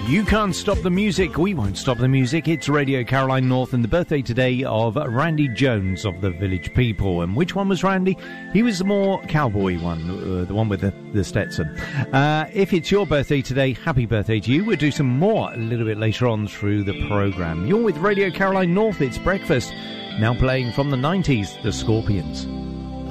You can't stop the music. We won't stop the music. It's Radio Caroline North and the birthday today of Randy Jones of the Village People. And which one was Randy? He was the more cowboy one, the one with the Stetson. If it's your birthday today, happy birthday to you. We'll do some more a little bit later on through the programme. You're with Radio Caroline North. It's breakfast. Now playing from the 90s, the Scorpions.